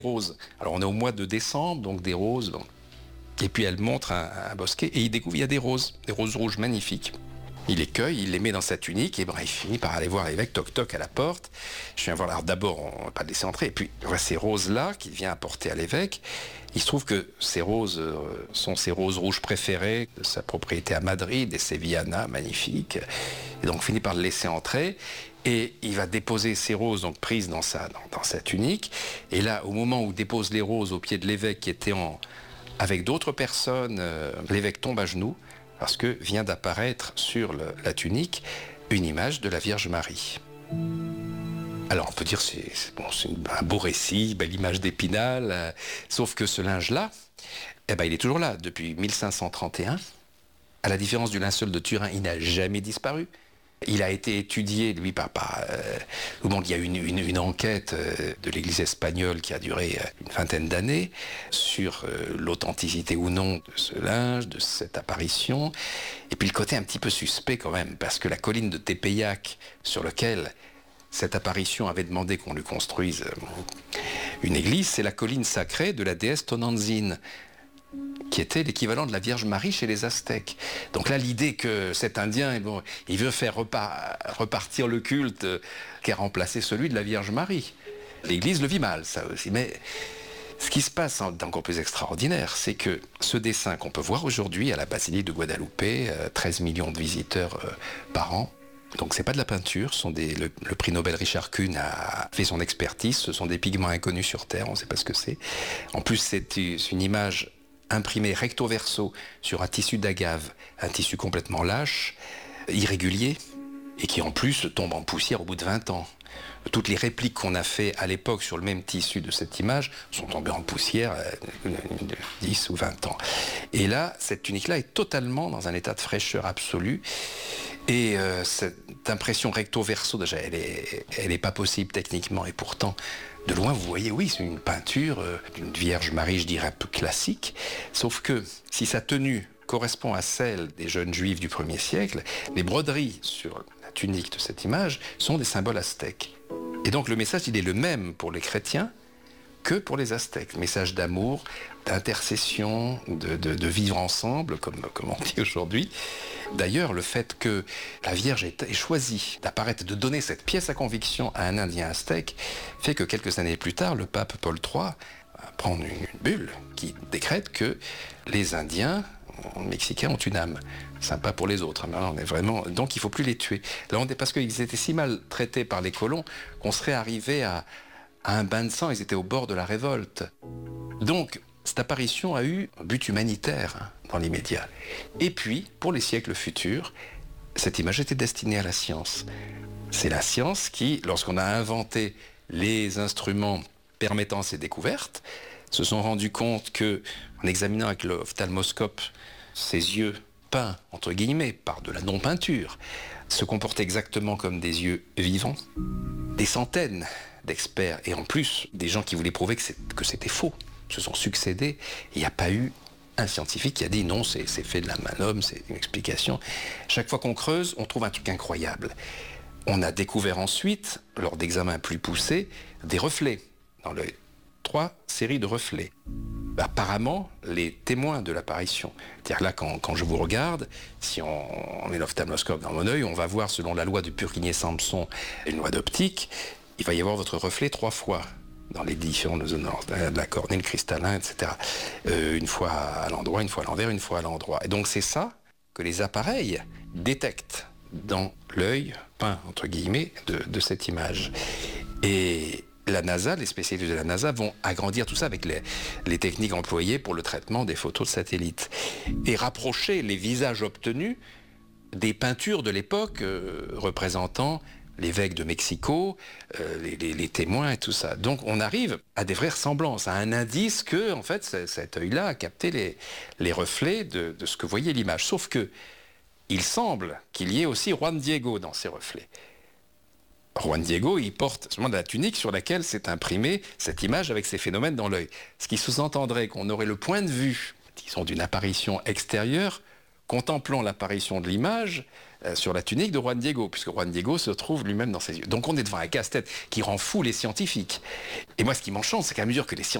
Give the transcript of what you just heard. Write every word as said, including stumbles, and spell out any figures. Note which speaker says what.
Speaker 1: roses. Alors on est au mois de décembre, donc des roses. Donc. Et puis elle montre un, un bosquet et il découvre il y a des roses, des roses rouges magnifiques. Il les cueille, il les met dans sa tunique et ben, il finit par aller voir l'évêque, toc toc à la porte. Je viens voir, alors d'abord on ne va pas le laisser entrer, et puis on voit ces roses-là qu'il vient apporter à l'évêque. Il se trouve que ces roses euh, sont ses roses rouges préférées de sa propriété à Madrid, des Sevillanas magnifiques. Et donc on finit par le laisser entrer. Et il va déposer ces roses donc prises dans sa, dans, dans sa tunique. Et là, au moment où il dépose les roses au pied de l'évêque qui était en, avec d'autres personnes, euh, l'évêque tombe à genoux parce que vient d'apparaître sur le, la tunique une image de la Vierge Marie. Alors on peut dire c'est, c'est, bon, c'est un beau récit, belle image d'Épinal, euh, sauf que ce linge-là, eh ben, il est toujours là depuis mille cinq cent trente et un. À la différence du linceul de Turin, il n'a jamais disparu. Il a été étudié, lui, par... par euh, bon, il y a eu une, une, une enquête euh, de l'Église espagnole qui a duré euh, une vingtaine d'années sur euh, l'authenticité ou non de ce linge, de cette apparition. Et puis le côté un petit peu suspect quand même, parce que la colline de Tepeyac, sur laquelle cette apparition avait demandé qu'on lui construise euh, une église, c'est la colline sacrée de la déesse Tonantzin, qui était l'équivalent de la Vierge Marie chez les Aztèques. Donc là, l'idée que cet Indien, bon, il veut faire repar- repartir le culte euh, qui a remplacé celui de la Vierge Marie. L'Église le vit mal, ça aussi. Mais ce qui se passe d'encore plus extraordinaire, c'est que ce dessin qu'on peut voir aujourd'hui à la basilique de Guadalupe, euh, treize millions de visiteurs euh, par an, donc c'est pas de la peinture, sont des, le, le prix Nobel Richard Kuhn a fait son expertise, ce sont des pigments inconnus sur Terre, on ne sait pas ce que c'est. En plus, c'est une image imprimé recto verso sur un tissu d'agave, un tissu complètement lâche, irrégulier, et qui en plus tombe en poussière au bout de vingt ans. Toutes les répliques qu'on a fait à l'époque sur le même tissu de cette image sont tombées en poussière euh, dix ou vingt ans. Et là, cette tunique-là est totalement dans un état de fraîcheur absolue. Et euh, cette impression recto verso, déjà, elle est, elle est pas possible techniquement, et pourtant, de loin, vous voyez, oui, c'est une peinture euh, d'une Vierge Marie, je dirais, un peu classique. Sauf que si sa tenue correspond à celle des jeunes juifs du premier siècle, les broderies sur la tunique de cette image sont des symboles aztèques. Et donc le message, il est le même pour les chrétiens que pour les Aztèques. Message d'amour, d'intercession, de, de, de vivre ensemble, comme, comme on dit aujourd'hui. D'ailleurs, le fait que la Vierge ait, ait choisi d'apparaître, de donner cette pièce à conviction à un Indien aztèque, fait que quelques années plus tard, le pape Paul trois va prendre une, une bulle qui décrète que les Indiens mexicains ont une âme. Sympa pour les autres. On est vraiment... Donc il ne faut plus les tuer. Là, on est... Parce qu'ils étaient si mal traités par les colons qu'on serait arrivé à à un bain de sang, ils étaient au bord de la révolte. Donc, cette apparition a eu un but humanitaire hein, dans l'immédiat. Et puis, pour les siècles futurs, cette image était destinée à la science. C'est la science qui, lorsqu'on a inventé les instruments permettant ces découvertes, se sont rendus compte que, en examinant avec l'ophtalmoscope ces yeux peints, entre guillemets, par de la non-peinture, se comportaient exactement comme des yeux vivants. Des centaines d'experts, et en plus, des gens qui voulaient prouver que, c'est, que c'était faux, se sont succédés. Il n'y a pas eu un scientifique qui a dit non, c'est, c'est fait de la main d'homme, c'est une explication. Chaque fois qu'on creuse, on trouve un truc incroyable. On a découvert ensuite, lors d'examens plus poussés, des reflets, dans les trois séries de reflets. Apparemment, les témoins de l'apparition. C'est-à-dire là, quand, quand je vous regarde, si on, on met l'ophtalmoscope dans mon œil, on va voir, selon la loi de Purkinje-Samson, une loi d'optique, il va y avoir votre reflet trois fois dans les différentes zones de la cornée, le cristallin, et cetera. Euh, une fois à l'endroit, une fois à l'envers, une fois à l'endroit. Et donc c'est ça que les appareils détectent dans l'œil peint, entre guillemets, de, de cette image. Et la NASA, les spécialistes de la NASA vont agrandir tout ça avec les, les techniques employées pour le traitement des photos de satellites et rapprocher les visages obtenus des peintures de l'époque euh, représentant l'évêque de Mexico, euh, les, les, les témoins et tout ça. Donc on arrive à des vraies ressemblances, à un indice que, en fait, cet œil-là a capté les, les reflets de, de ce que voyait l'image. Sauf que il semble qu'il y ait aussi Juan Diego dans ces reflets. Juan Diego, il porte seulement de la tunique sur laquelle s'est imprimée cette image avec ces phénomènes dans l'œil. Ce qui sous-entendrait qu'on aurait le point de vue, disons, d'une apparition extérieure, contemplant l'apparition de l'image, euh, sur la tunique de Juan Diego, puisque Juan Diego se trouve lui-même dans ses yeux. Donc on est devant un casse-tête qui rend fou les scientifiques. Et moi, ce qui m'enchante, c'est qu'à mesure que les scientifiques